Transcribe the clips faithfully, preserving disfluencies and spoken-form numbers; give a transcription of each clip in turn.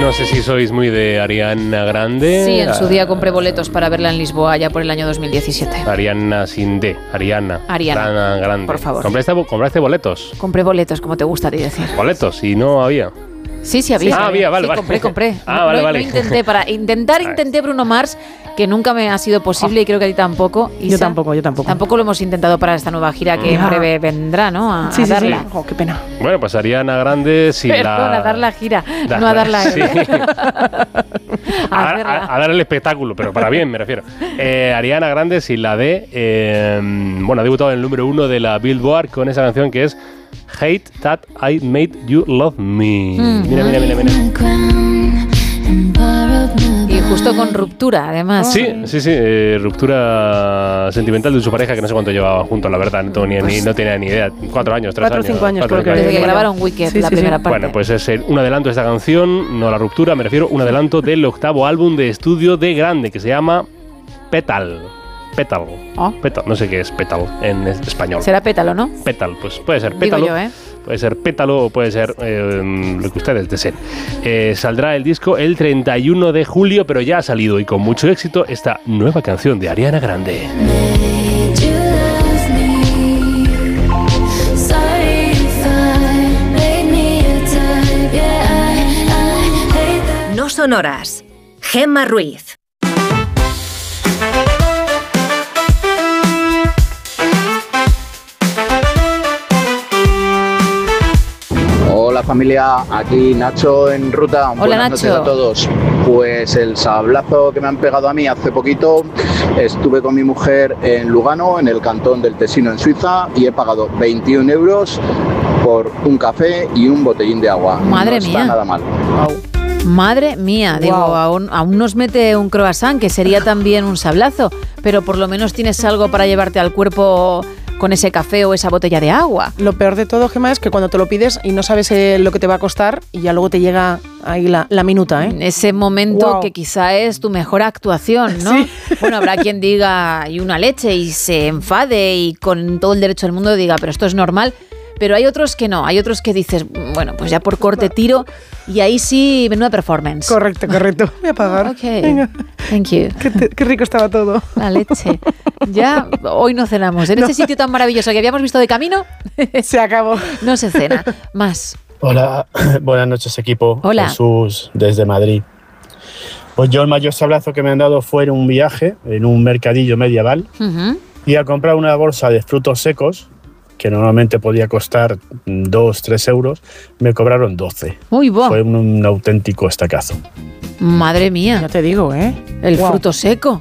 No sé si sois muy de Ariana Grande. Sí, en su día compré boletos para verla en Lisboa ya por el año dos mil diecisiete. Ariana sin D, Ariana. Ariana. Ariana Grande. Por favor. ¿Compraste, ¿Compraste boletos? Compré boletos, como te gusta a ti decir. ¿Boletos? Y no había. Sí, sí había. Ah, había, vale, sí, vale. compré, compré. Ah, no, vale, no, vale. no intenté para intentar intenté Bruno Mars, que nunca me ha sido posible, oh. y creo que a ti tampoco. Isa, yo tampoco, yo tampoco. Tampoco lo hemos intentado para esta nueva gira que en breve vendrá, ¿no? A, sí, a sí, darla. Sí. Oh, qué pena. Bueno, pues Ariana Grande sin Perdón, la... a dar la gira, da, no a dar la... Sí. a, a, a dar el espectáculo, pero para bien me refiero. Eh, Ariana Grande sin la D, eh, bueno, ha debutado en el número uno de la Billboard con esa canción que es Hate That I Made You Love Me. Mm. Mira, mira, mira, mira. Y justo con ruptura, además. Sí, sí, sí, eh, ruptura sentimental de su pareja, que no sé cuánto llevaban juntos, la verdad, no, tengo ni, pues, ni, no tenía ni idea. Cuatro años, tres cuatro, años. Cinco años cuatro, creo que desde que bueno. grabaron Wicked, sí, la sí, primera sí. parte. Bueno, pues es un adelanto de esta canción, no la ruptura, me refiero, un adelanto del octavo álbum de estudio de Grande, que se llama Petal. Petal. Oh. Petal. No sé qué es Petal en español. Será pétalo, ¿no? Petal, pues puede ser pétalo. Digo yo, ¿eh? Puede ser pétalo o puede ser eh, lo que ustedes deseen. Eh, saldrá el disco el treinta y uno de julio, pero ya ha salido y con mucho éxito esta nueva canción de Ariana Grande. No sonoras. Gemma Ruiz. Hola familia, aquí Nacho en ruta. Hola, Buenas Nacho. noches a todos. Pues el sablazo que me han pegado a mí hace poquito, estuve con mi mujer en Lugano, en el cantón del Tesino en Suiza, y he pagado veintiún euros por un café y un botellín de agua. Madre no mía. está nada mal. Wow. Madre mía, wow. Digo, aún, aún nos mete un croissant, que sería también un sablazo, pero por lo menos tienes algo para llevarte al cuerpo con ese café o esa botella de agua. Lo peor de todo, Gemma, es que cuando te lo pides y no sabes eh, lo que te va a costar y ya luego te llega ahí la, la minuta, ¿eh? Ese momento wow. que quizá es tu mejor actuación, ¿no? Sí. Bueno, habrá quien diga y una leche y se enfade y con todo el derecho del mundo diga, pero esto es normal. Pero hay otros que no, hay otros que dices, bueno, pues ya por corte tiro y ahí sí, menuda performance. Correcto, correcto. Voy a pagar. Ok, Venga. Thank you. Qué, te, qué rico estaba todo. La leche. Ya hoy no cenamos. En no. este sitio tan maravilloso que habíamos visto de camino, se acabó. No se cena. Más. Hola, buenas noches equipo. Hola. Jesús desde Madrid. Pues yo el mayor sablazo que me han dado fue en un viaje, en un mercadillo medieval, uh-huh. y a comprar una bolsa de frutos secos, que normalmente podía costar dos, tres euros, me cobraron doce. Uy, bo. Fue un, un auténtico estacazo. Madre mía. Ya te digo, ¿eh? El wow. fruto seco.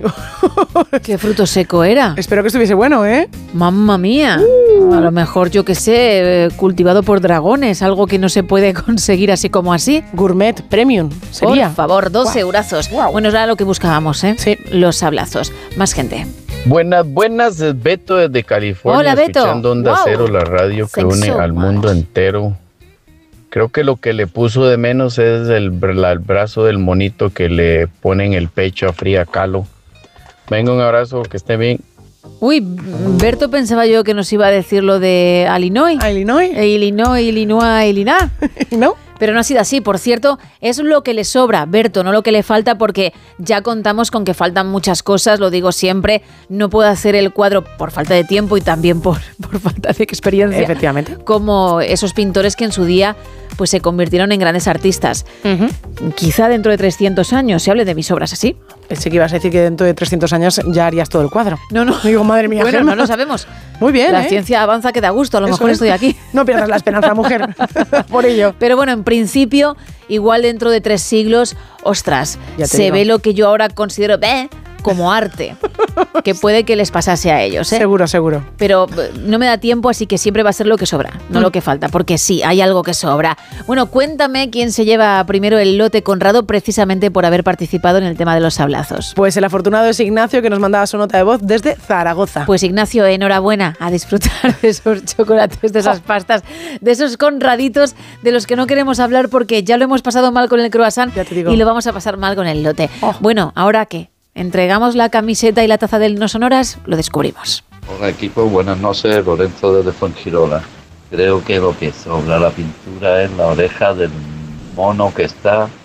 ¿Qué fruto seco era? Espero que estuviese bueno, ¿eh? Mamma mía. Uh. A lo mejor, yo qué sé, cultivado por dragones, algo que no se puede conseguir así como así. Gourmet premium, sería. Por favor, dos wow. eurazos. Wow. Bueno, era lo que buscábamos, ¿eh? Sí. Los sablazos. Más gente. Buenas, buenas, es Beto desde California. Hola, Beto. Escuchando Onda wow. Cero, la radio que Thanks une so al much. mundo entero. Creo que lo que le puso de menos es el, el brazo del monito que le pone en el pecho a Frida Kahlo. Venga, un abrazo, que esté bien. Uy, Berto pensaba yo que nos iba a decir lo de Illinois. ¿Illinois? Illinois, Illinois, Illinois. ¿No? Pero no ha sido así. Por cierto, es lo que le sobra, Berto, no lo que le falta, porque ya contamos con que faltan muchas cosas, lo digo siempre, no puedo hacer el cuadro por falta de tiempo y también por, por falta de experiencia. Efectivamente. Como esos pintores que en su día pues se convirtieron en grandes artistas. Uh-huh. Quizá dentro de trescientos años se hable de mis obras así. Pensé que ibas a decir que dentro de trescientos años ya harías todo el cuadro. No, no. Digo, madre mía. Bueno, Gemma. no lo sabemos. Muy bien, La ¿eh? ciencia avanza que da gusto, a lo Eso mejor es. estoy aquí. No pierdas la esperanza, mujer, por ello. Pero bueno, en principio, igual dentro de tres siglos, ostras, se digo. ve lo que yo ahora considero eh, como arte, que puede que les pasase a ellos. ¿eh? Seguro, seguro. Pero no me da tiempo, así que siempre va a ser lo que sobra, no mm. lo que falta, porque sí, hay algo que sobra. Bueno, cuéntame quién se lleva primero el lote Conrado precisamente por haber participado en el tema de los sablazos. Pues el afortunado es Ignacio, que nos mandaba su nota de voz desde Zaragoza. Pues Ignacio, enhorabuena, a disfrutar de esos chocolates, de esas pastas, de esos conraditos de los que no queremos hablar porque ya lo hemos pasado mal con el croissant ya te digo. Y lo vamos a pasar mal con el lote. Oh. Bueno, ¿ahora qué? ¿Entregamos la camiseta y la taza del No Sonoras? Lo descubrimos. Hola equipo, buenas noches, Lorenzo desde Fuengirola. Creo que lo que sobra la pintura es la oreja del mono que está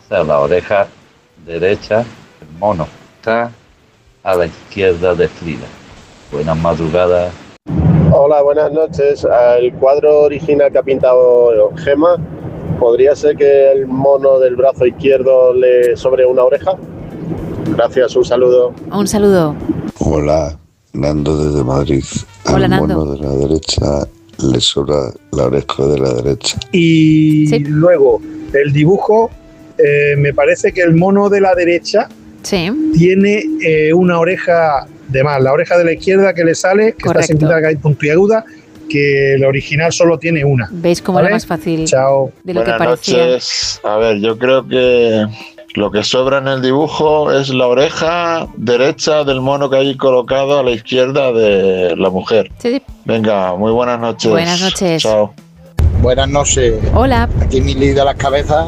O sea, la oreja derecha, el mono, está a la izquierda de Frida. Buenas madrugadas. Hola, buenas noches. El cuadro original que ha pintado Gemma, ¿podría ser que el mono del brazo izquierdo le sobre una oreja? Gracias, un saludo. Un saludo. Hola, Nando desde Madrid. Hola, Al Nando. mono de la derecha le sobra la oreja de la derecha. Y Sí. luego, el dibujo, eh, me parece que el mono de la derecha Sí. tiene eh, una oreja de más, la oreja de la izquierda que le sale, que Correcto. está sin pintar, que hay puntiaguda, que el original solo tiene una. ¿Veis cómo ¿Vale? era más fácil Chao. de lo que Buenas parecía? noches. A ver, yo creo que lo que sobra en el dibujo es la oreja derecha del mono que hay colocado a la izquierda de la mujer. Sí, sí. Venga, muy buenas noches. Buenas noches. Chao. Buenas noches. Hola. Aquí mi líder de las cabezas.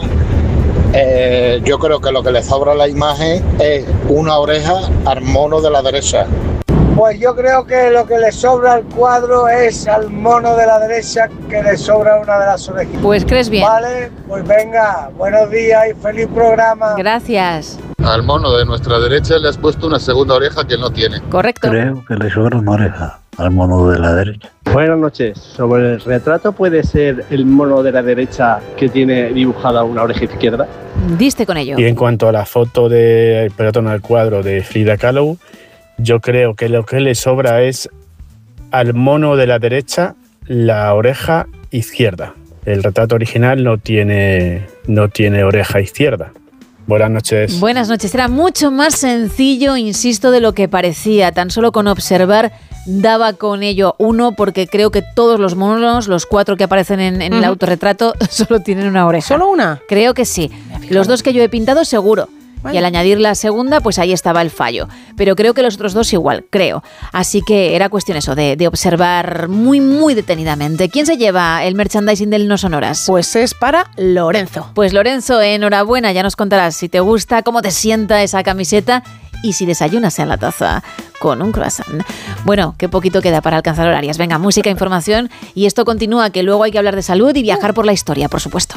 Eh, yo creo que lo que le sobra a la imagen es una oreja al mono de la derecha. Pues yo creo que lo que le sobra al cuadro es al mono de la derecha que le sobra una de las orejas. Pues crees bien. Vale, pues venga, buenos días y feliz programa. Gracias. Al mono de nuestra derecha le has puesto una segunda oreja que no tiene. Correcto. Creo que le sobra una oreja al mono de la derecha. Buenas noches. Sobre el retrato, ¿puede ser el mono de la derecha que tiene dibujada una oreja izquierda? Diste con ello. Y en cuanto a la foto del pelotón al cuadro de Frida Kahlo, yo creo que lo que le sobra es al mono de la derecha la oreja izquierda. El retrato original no tiene, no tiene oreja izquierda. Buenas noches. Buenas noches. Era mucho más sencillo, insisto, de lo que parecía. Tan solo con observar daba con ello uno, porque creo que todos los monos, los cuatro que aparecen en, en el Ujú. autorretrato, solo tienen una oreja. ¿Solo una? Creo que sí. Los dos que yo he pintado, seguro. Vale. Y al añadir la segunda, pues ahí estaba el fallo. Pero creo que los otros dos igual, creo. Así que era cuestión eso, de, de observar muy, muy detenidamente. ¿Quién se lleva el merchandising del No Sonoras? Pues es para Lorenzo. Pues Lorenzo, enhorabuena, ya nos contarás si te gusta, cómo te sienta esa camiseta y si desayunas en la taza con un croissant. Bueno, qué poquito queda para alcanzar horarias. Venga, música, información y esto continúa, que luego hay que hablar de salud y viajar por la historia, por supuesto.